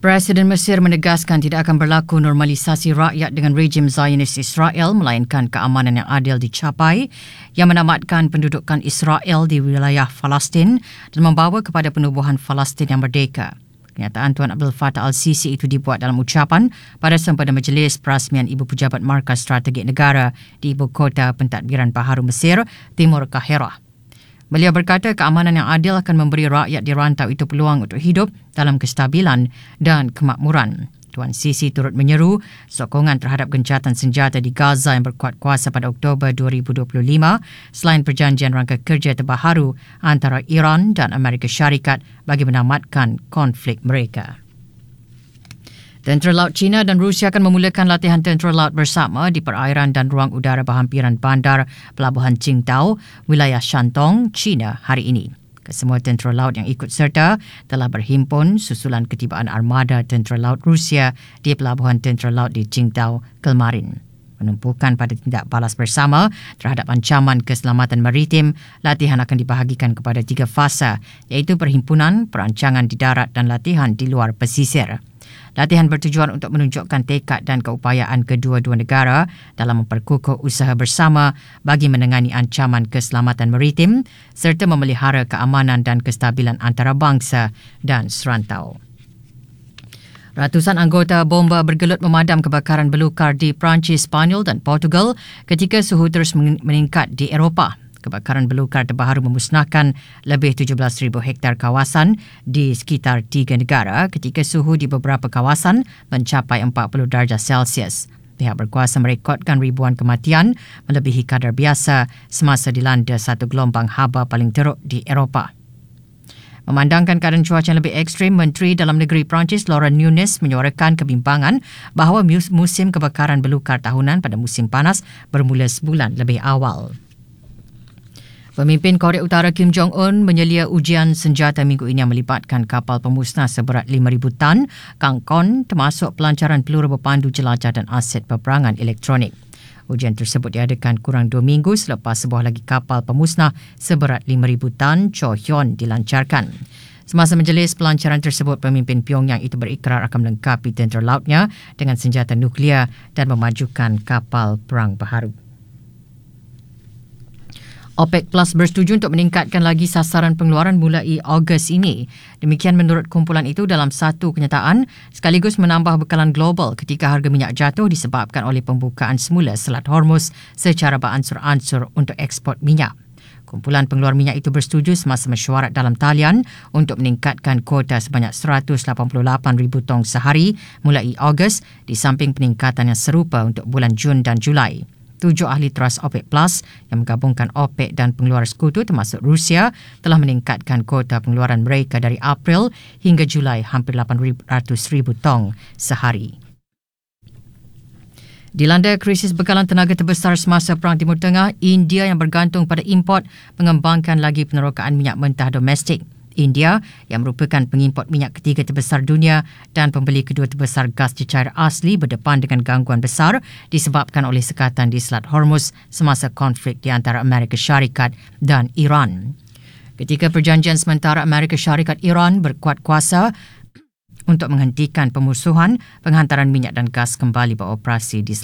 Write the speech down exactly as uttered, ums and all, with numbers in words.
Presiden Mesir menegaskan tidak akan berlaku normalisasi rakyat dengan rejim Zionis Israel melainkan keamanan yang adil dicapai yang menamatkan pendudukan Israel di wilayah Palestin dan membawa kepada penubuhan Palestin yang merdeka. Kenyataan Tuan Abdul Fattah Al-Sisi itu dibuat dalam ucapan pada sempena majlis perasmian Ibu Pejabat Markas Strategik Negara di Ibu Kota Pentadbiran Baharu Mesir, Timur Kahirah. Beliau berkata keamanan yang adil akan memberi rakyat di rantau itu peluang untuk hidup dalam kestabilan dan kemakmuran. Tuan Sisi turut menyeru sokongan terhadap gencatan senjata di Gaza yang berkuat kuasa pada Oktober dua ribu dua puluh lima selain perjanjian rangka kerja terbaru antara Iran dan Amerika Syarikat bagi menamatkan konflik mereka. Tentera Laut China dan Rusia akan memulakan latihan tentera laut bersama di perairan dan ruang udara berhampiran bandar Pelabuhan Qingdao, wilayah Shandong, China hari ini. Kesemua tentera laut yang ikut serta telah berhimpun susulan ketibaan armada tentera laut Rusia di Pelabuhan Tentera Laut di Qingdao kemarin. Menumpukan pada tindak balas bersama terhadap ancaman keselamatan maritim, latihan akan dibahagikan kepada tiga fasa, iaitu perhimpunan, perancangan di darat dan latihan di luar pesisir. Latihan bertujuan untuk menunjukkan tekad dan keupayaan kedua-dua negara dalam memperkukuh usaha bersama bagi menangani ancaman keselamatan maritim serta memelihara keamanan dan kestabilan antarabangsa dan serantau. Ratusan anggota bomba bergelut memadam kebakaran belukar di Perancis, Spanyol dan Portugal ketika suhu terus meningkat di Eropah. Kebakaran belukar terbaru memusnahkan lebih tujuh belas ribu hektar kawasan di sekitar tiga negara ketika suhu di beberapa kawasan mencapai empat puluh darjah Celsius. Pihak berkuasa merekodkan ribuan kematian melebihi kadar biasa semasa dilanda satu gelombang haba paling teruk di Eropah. Memandangkan keadaan cuaca yang lebih ekstrim, Menteri Dalam Negeri Perancis Laurent Nunez menyuarakan kebimbangan bahawa musim kebakaran belukar tahunan pada musim panas bermula sebulan lebih awal. Pemimpin Korea Utara Kim Jong-un menyelia ujian senjata minggu ini yang melibatkan kapal pemusnah seberat lima ribu tan Kangkon termasuk pelancaran peluru berpandu jelajah dan aset peperangan elektronik. Ujian tersebut diadakan kurang dua minggu selepas sebuah lagi kapal pemusnah seberat lima ribu tan Cho Hyun dilancarkan. Semasa majlis pelancaran tersebut, pemimpin Pyongyang itu berikrar akan melengkapi tentera lautnya dengan senjata nuklear dan memajukan kapal perang baharu. OPEC Plus bersetuju untuk meningkatkan lagi sasaran pengeluaran mulai Ogos ini. Demikian menurut kumpulan itu dalam satu kenyataan sekaligus menambah bekalan global ketika harga minyak jatuh disebabkan oleh pembukaan semula Selat Hormuz secara beransur-ansur untuk ekspor minyak. Kumpulan pengeluar minyak itu bersetuju semasa mesyuarat dalam talian untuk meningkatkan kuota sebanyak seratus lapan puluh lapan ribu tong sehari mulai Ogos di samping peningkatan yang serupa untuk bulan Jun dan Julai. Tujuh ahli teras OPEC Plus yang menggabungkan OPEC dan pengeluar sekutu termasuk Rusia telah meningkatkan kuota pengeluaran mereka dari April hingga Julai hampir lapan ratus ribu tong sehari. Dilanda krisis bekalan tenaga terbesar semasa Perang Timur Tengah, India yang bergantung pada import mengembangkan lagi penerokaan minyak mentah domestik. India yang merupakan pengimport minyak ketiga terbesar dunia dan pembeli kedua terbesar gas cecair asli berdepan dengan gangguan besar disebabkan oleh sekatan di Selat Hormuz semasa konflik di antara Amerika Syarikat dan Iran. Ketika perjanjian sementara Amerika Syarikat-Iran berkuat kuasa untuk menghentikan pemusuhan, penghantaran minyak dan gas kembali beroperasi di